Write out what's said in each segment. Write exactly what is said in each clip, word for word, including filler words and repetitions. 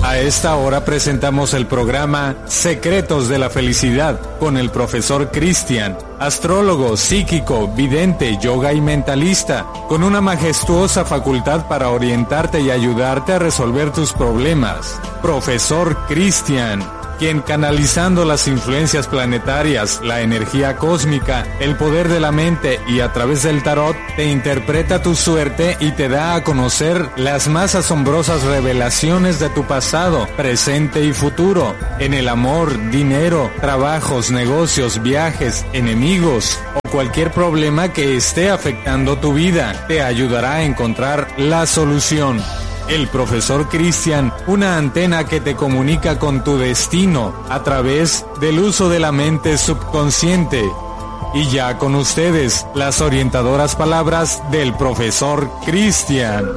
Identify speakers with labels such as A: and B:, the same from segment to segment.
A: A esta hora presentamos el programa Secretos de la Felicidad con el profesor Cristian, astrólogo, psíquico, vidente, yoga y mentalista, con una majestuosa facultad para orientarte y ayudarte a resolver tus problemas. Profesor Cristian, quien canalizando las influencias planetarias, la energía cósmica, el poder de la mente y a través del tarot, te interpreta tu suerte y te da a conocer las más asombrosas revelaciones de tu pasado, presente y futuro, en el amor, dinero, trabajos, negocios, viajes, enemigos o cualquier problema que esté afectando tu vida. Te ayudará a encontrar la solución. El profesor Cristian, una antena que te comunica con tu destino a través del uso de la mente subconsciente. Y ya con ustedes, las orientadoras palabras del profesor Cristian.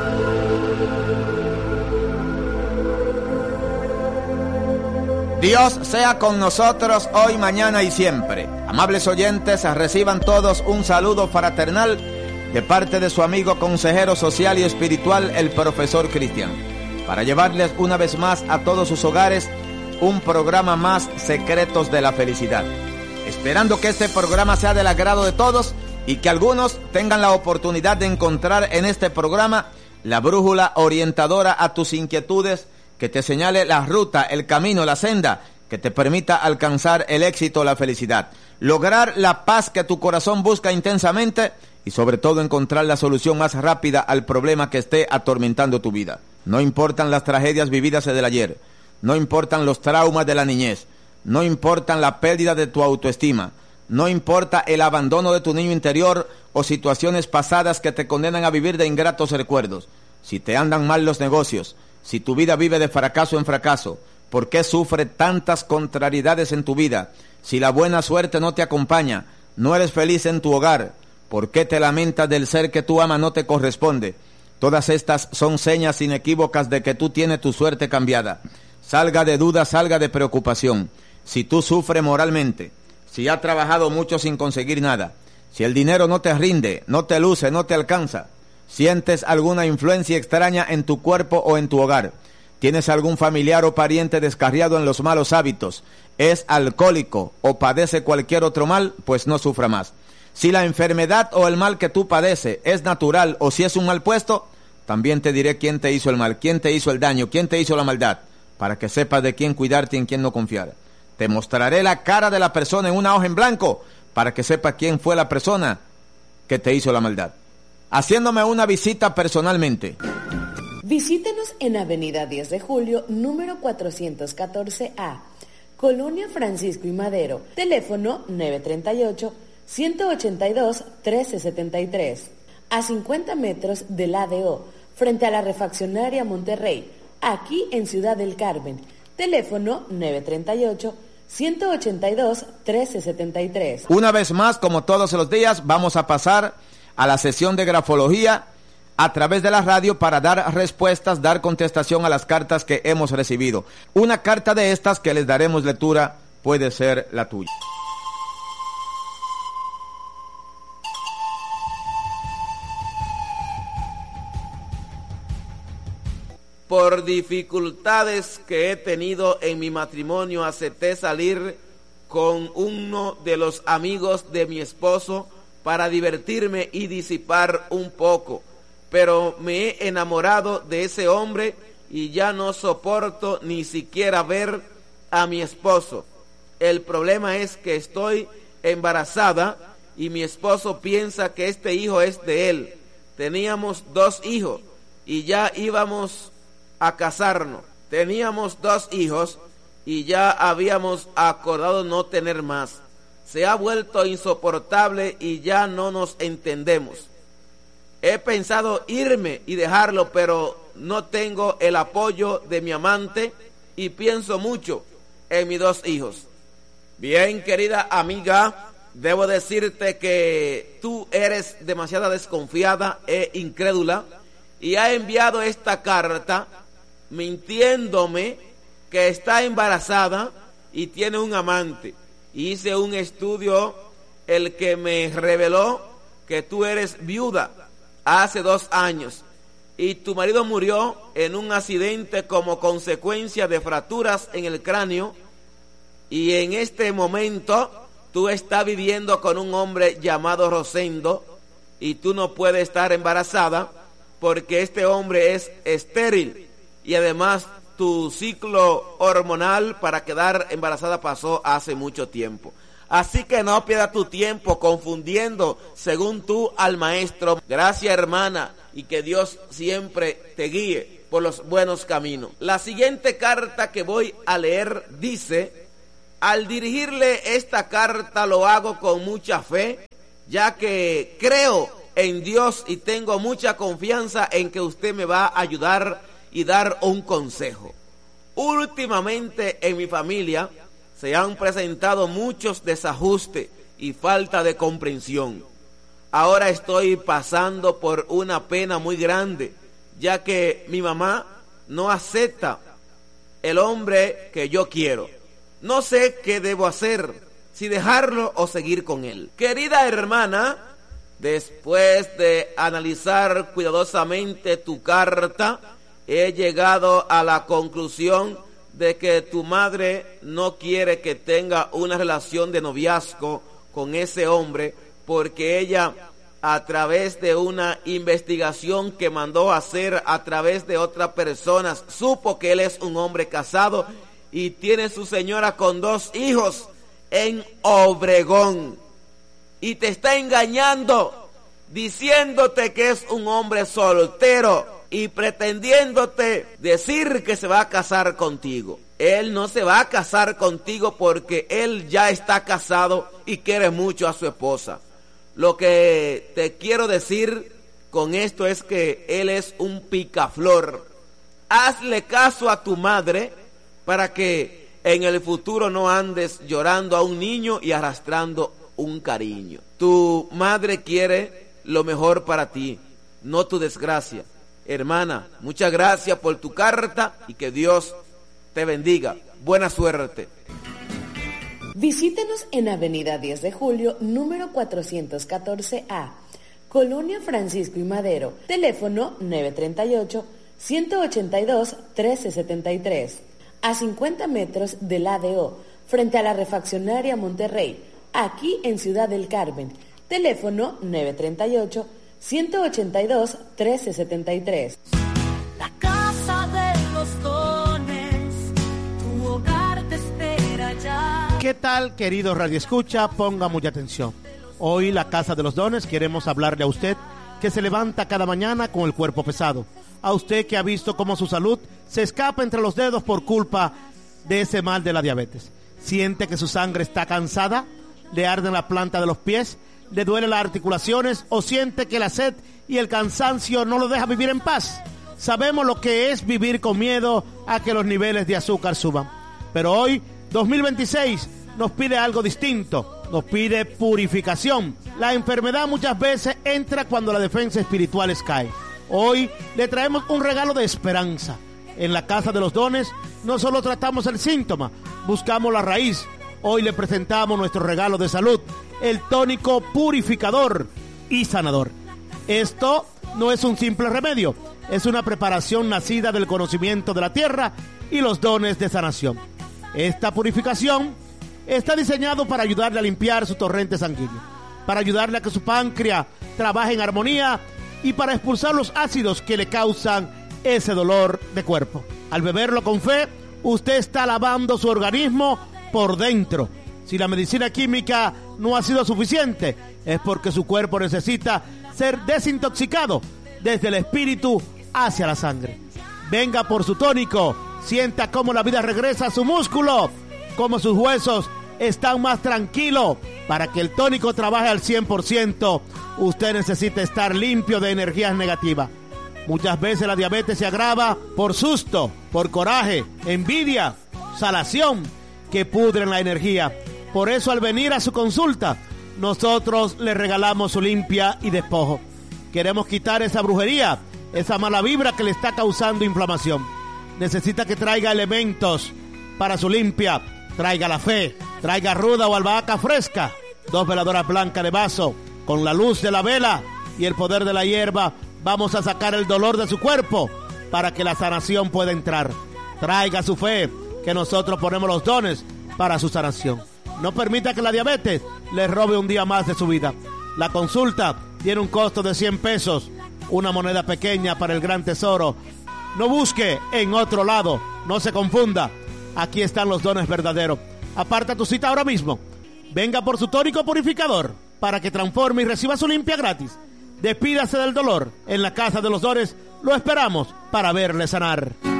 B: Dios sea con nosotros hoy, mañana y siempre. Amables oyentes, reciban todos un saludo fraternal de parte de su amigo consejero social y espiritual, el profesor Cristian, para llevarles una vez más a todos sus hogares un programa más, Secretos de la Felicidad. Esperando que este programa sea del agrado de todos y que algunos tengan la oportunidad de encontrar en este programa la brújula orientadora a tus inquietudes, que te señale la ruta, el camino, la senda, que te permita alcanzar el éxito, la felicidad, lograr la paz que tu corazón busca intensamente y sobre todo encontrar la solución más rápida al problema que esté atormentando tu vida. No importan las tragedias vividas del ayer, no importan los traumas de la niñez, no importan la pérdida de tu autoestima, no importa el abandono de tu niño interior o situaciones pasadas que te condenan a vivir de ingratos recuerdos. Si te andan mal los negocios, si tu vida vive de fracaso en fracaso, ¿por qué sufre tantas contrariedades en tu vida? Si la buena suerte no te acompaña, no eres feliz en tu hogar, ¿por qué te lamentas del ser que tú amas no te corresponde? Todas estas son señas inequívocas de que tú tienes tu suerte cambiada. Salga de duda, salga de preocupación. Si tú sufres moralmente, si has trabajado mucho sin conseguir nada, si el dinero no te rinde, no te luce, no te alcanza, sientes alguna influencia extraña en tu cuerpo o en tu hogar, tienes algún familiar o pariente descarriado en los malos hábitos, es alcohólico o padece cualquier otro mal, pues no sufra más. Si la enfermedad o el mal que tú padeces es natural o si es un mal puesto, también te diré quién te hizo el mal, quién te hizo el daño, quién te hizo la maldad, para que sepas de quién cuidarte y en quién no confiar. Te mostraré la cara de la persona en una hoja en blanco, para que sepas quién fue la persona que te hizo la maldad, haciéndome una visita personalmente.
C: Visítenos en Avenida diez de Julio, número cuatrocientos catorce A, Colonia Francisco y Madero, teléfono nueve tres ocho, uno ocho dos, uno tres siete tres, a cincuenta metros del A D O, frente a la refaccionaria Monterrey, aquí en Ciudad del Carmen, teléfono nueve tres ocho, uno ocho dos, uno tres siete tres.
B: Una vez más, como todos los días, vamos a pasar a la sesión de grafología a través de la radio para dar respuestas, dar contestación a las cartas que hemos recibido. Una carta de estas que les daremos lectura puede ser la tuya.
D: Por dificultades que he tenido en mi matrimonio, acepté salir con uno de los amigos de mi esposo para divertirme y disipar un poco, pero me he enamorado de ese hombre y ya no soporto ni siquiera ver a mi esposo. El problema es que estoy embarazada y mi esposo piensa que este hijo es de él. Teníamos dos hijos y ya íbamos a casarnos. Teníamos dos hijos y ya habíamos acordado no tener más. Se ha vuelto insoportable y ya no nos entendemos. He pensado irme y dejarlo, pero no tengo el apoyo de mi amante y pienso mucho en mis dos hijos. Bien, querida amiga, debo decirte que tú eres demasiado desconfiada e incrédula y ha enviado esta carta mintiéndome que está embarazada y tiene un amante. Hice un estudio el que me reveló que tú eres viuda hace dos años y tu marido murió en un accidente como consecuencia de fracturas en el cráneo, y en este momento tú estás viviendo con un hombre llamado Rosendo y tú no puedes estar embarazada porque este hombre es estéril, y además tu ciclo hormonal para quedar embarazada pasó hace mucho tiempo. Así que no pierdas tu tiempo confundiendo según tú al maestro. Gracias, hermana, y que Dios siempre te guíe por los buenos caminos. La siguiente carta que voy a leer dice: al dirigirle esta carta lo hago con mucha fe, ya que creo en Dios y tengo mucha confianza en que usted me va a ayudar y dar un consejo. Últimamente en mi familia se han presentado muchos desajustes y falta de comprensión. Ahora estoy pasando por una pena muy grande, ya que mi mamá no acepta el hombre que yo quiero. No sé qué debo hacer, si dejarlo o seguir con él. Querida hermana, después de analizar cuidadosamente tu carta, he llegado a la conclusión de que tu madre no quiere que tenga una relación de noviazgo con ese hombre, porque ella, a través de una investigación que mandó hacer a través de otras personas, supo que él es un hombre casado y tiene su señora con dos hijos en Obregón, y te está engañando diciéndote que es un hombre soltero y pretendiéndote decir que se va a casar contigo. Él no se va a casar contigo porque él ya está casado y quiere mucho a su esposa. Lo que te quiero decir con esto es que él es un picaflor. Hazle caso a tu madre para que en el futuro no andes llorando a un niño y arrastrando un cariño. Tu madre quiere lo mejor para ti, no tu desgracia. Hermana, muchas gracias por tu carta y que Dios te bendiga. Buena suerte.
C: Visítenos en Avenida diez de Julio, número cuatrocientos catorce A, Colonia Francisco y Madero. Teléfono nueve tres ocho, uno ocho dos, uno tres siete tres. A cincuenta metros del A D O, frente a la refaccionaria Monterrey, aquí en Ciudad del Carmen. Teléfono nueve tres ocho, uno ocho dos, uno tres siete tres.
E: La casa de los dones, tu hogar te espera ya.
F: ¿Qué tal, querido Radio Escucha? Ponga mucha atención. Hoy, la Casa de los Dones, queremos hablarle a usted que se levanta cada mañana con el cuerpo pesado. A usted que ha visto cómo su salud se escapa entre los dedos por culpa de ese mal de la diabetes. Siente que su sangre está cansada, le arde en la planta de los pies, le duele las articulaciones o siente que la sed y el cansancio no lo deja vivir en paz. Sabemos lo que es vivir con miedo a que los niveles de azúcar suban. Pero hoy, dos mil veintiséis, nos pide algo distinto, nos pide purificación. La enfermedad muchas veces entra cuando la defensa espiritual cae. Hoy le traemos un regalo de esperanza. En la Casa de los Dones no solo tratamos el síntoma, buscamos la raíz. Hoy le presentamos nuestro regalo de salud, el tónico purificador y sanador. Esto no es un simple remedio, es una preparación nacida del conocimiento de la tierra y los dones de sanación. Esta purificación está diseñado para ayudarle a limpiar su torrente sanguíneo, para ayudarle a que su páncreas trabaje en armonía y para expulsar los ácidos que le causan ese dolor de cuerpo. Al beberlo con fe, usted está lavando su organismo por dentro. Si la medicina química no ha sido suficiente, es porque su cuerpo necesita ser desintoxicado desde el espíritu hacia la sangre. Venga por su tónico, sienta cómo la vida regresa a su músculo, cómo sus huesos están más tranquilos. Para que el tónico trabaje al cien por ciento, usted necesita estar limpio de energías negativas. Muchas veces la diabetes se agrava por susto, por coraje, envidia, salación, que pudren la energía. Por eso, al venir a su consulta, nosotros le regalamos su limpia y despojo. Queremos quitar esa brujería, esa mala vibra que le está causando inflamación. Necesita que traiga elementos para su limpia. Traiga la fe, traiga ruda o albahaca fresca, dos veladoras blancas de vaso, con la luz de la vela y el poder de la hierba. Vamos a sacar el dolor de su cuerpo para que la sanación pueda entrar. Traiga su fe, que nosotros ponemos los dones para su sanación. No permita que la diabetes le robe un día más de su vida. La consulta tiene un costo de cien pesos, una moneda pequeña para el gran tesoro. No busque en otro lado, no se confunda. Aquí están los dones verdaderos. Aparta tu cita ahora mismo. Venga por su tónico purificador para que transforme y reciba su limpia gratis. Despídase del dolor. En la Casa de los Dones lo esperamos para verle sanar.